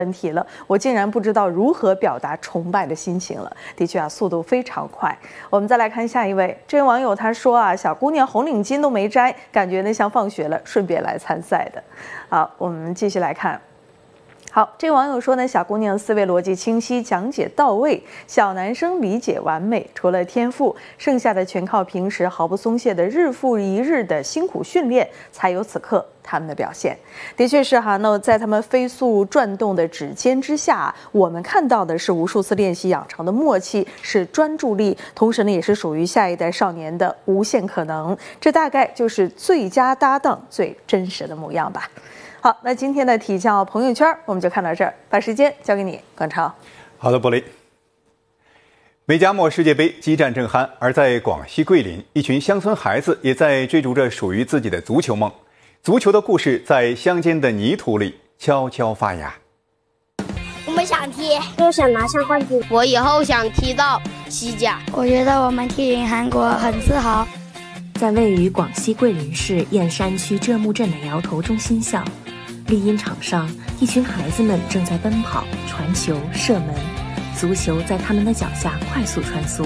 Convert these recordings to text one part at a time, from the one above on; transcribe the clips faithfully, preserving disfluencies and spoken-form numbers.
问题了，我竟然不知道如何表达崇拜的心情了。的确啊，速度非常快。我们再来看下一位，这位网友他说啊，小姑娘红领巾都没摘，感觉呢像放学了，顺便来参赛的。好，我们继续来看。好，这个网友说呢，小姑娘思维逻辑清晰，讲解到位，小男生理解完美，除了天赋，剩下的全靠平时毫不松懈的日复一日的辛苦训练，才有此刻他们的表现。的确是哈，那在他们飞速转动的指尖之下，我们看到的是无数次练习养成的默契，是专注力，同时呢，也是属于下一代少年的无限可能。这大概就是最佳搭档最真实的模样吧。好，那今天的体教朋友圈我们就看到这儿，把时间交给你，关超。 好的，柏雷。美加墨世界杯激战正酣，而在广西桂林，一群乡村孩子也在追逐着属于自己的足球梦。足球的故事在乡间的泥土里悄悄发芽。 我们想踢， 就想拿下冠军。 我以后想踢到西甲。 我觉得我们踢赢韩国很自豪。 在位于广西桂林市燕山区浙木镇的摇头中心校，绿茵场上，一群孩子们正在奔跑、传球、射门，足球在他们的脚下快速穿梭。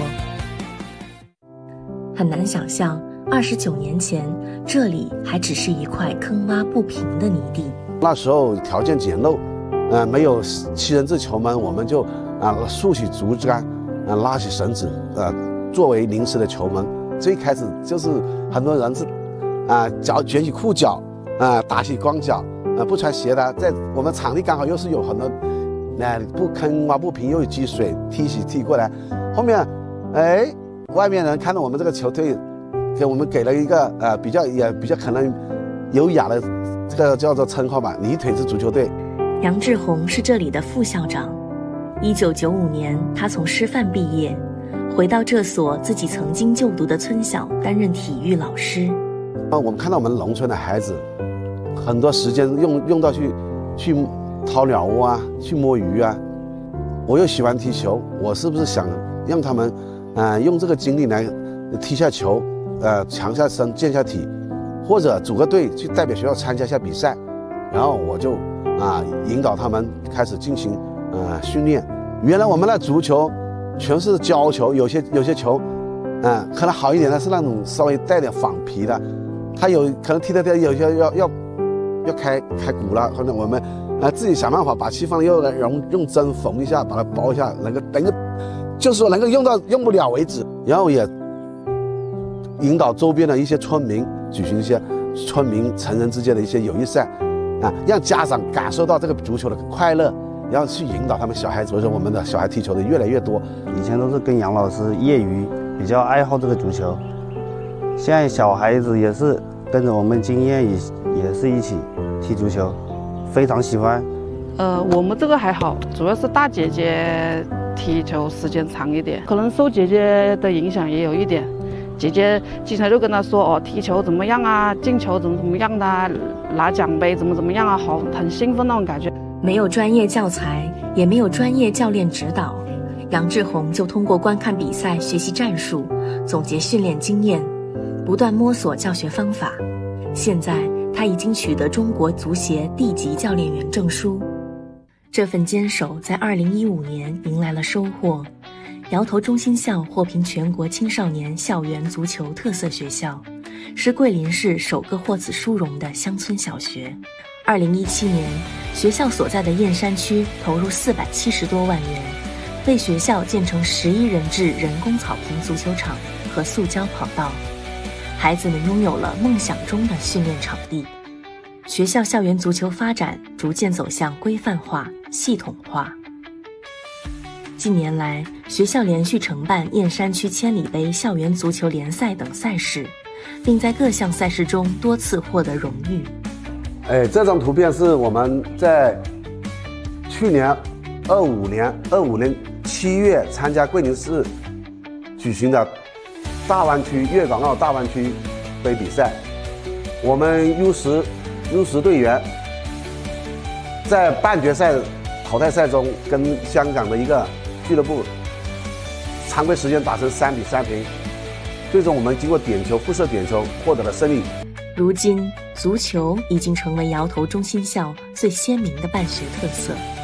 很难想象，二十九年前，这里还只是一块坑洼不平的泥地。 那时候条件简陋，呃，没有七人制球门，我们就啊竖起竹竿，啊拉起绳子，呃，作为临时的球门。最开始就是很多人是啊脚卷起裤脚，啊打起光脚。呃，不穿鞋的，在我们场地刚好又是有很多，那、呃、不坑洼不平，又有积水，踢起踢过来。后面，哎，外面人看到我们这个球队，给我们给了一个呃比较也比较可能优雅的这个叫做称号吧，泥腿子足球队。 杨志宏是这里的副校长。一九九五年，他从师范毕业，回到这所自己曾经就读的村小，担任体育老师。 啊，我们看到我们农村的孩子。很多时间用用到去去掏鸟窝啊，去摸鱼啊。我又喜欢踢球，我是不是想让他们，呃，用这个精力来踢下球，呃，强下身，健下体，或者组个队去代表学校参加一下比赛。然后我就啊引导他们开始进行呃训练。原来我们的足球全是胶球，有些有些球，嗯、呃，可能好一点的是那种稍微带点仿皮的，它有可能踢的有些要要。要开开鼓了，可能我们呃自己想办法把气放又用用针缝一下，把它包一下，能够能够就是说能够用到用不了为止。然后也引导周边的一些村民举行一些村民成人之间的一些友谊赛，啊，让家长感受到这个足球的快乐，然后去引导他们小孩子。所以说我们的小孩踢球的越来越多。 以前都是跟杨老师业余比较爱好这个足球，现在小孩子也是跟着我们经验也也是一起踢足球，非常喜欢。 呃，我们这个还好，主要是大姐姐踢球时间长一点，可能受姐姐的影响也有一点。姐姐经常就跟她说哦，踢球怎么样啊，进球怎么怎么样的、啊，拿奖杯怎么怎么样啊，好很兴奋那种感觉。 没有专业教材，也没有专业教练指导，杨志宏就通过观看比赛学习战术，总结训练经验，不断摸索教学方法。现在他已经取得中国足协地级教练员证书。这份坚守在二零一五年迎来了收获，摇头中心校获评全国青少年校园足球特色学校，是桂林市首个获此殊荣的乡村小学。二零一七年，学校所在的燕山区投入四百七十多万元，为学校建成十一人制人工草坪足球场和塑胶跑道。孩子们拥有了梦想中的训练场地，学校校园足球发展逐渐走向规范化、系统化。近年来，学校连续承办燕山区千里杯校园足球联赛等赛事，并在各项赛事中多次获得荣誉。 哎，这张图片是我们在去年二五年二五年七月参加桂林市举行的大湾区粤港澳大湾区杯比赛，我们 U 十 U 十队员在半决赛淘汰赛中跟香港的一个俱乐部常规时间打成三比三平，最终我们经过点球互射点球获得了胜利。 如今，足球已经成为摇头中心校最鲜明的办学特色。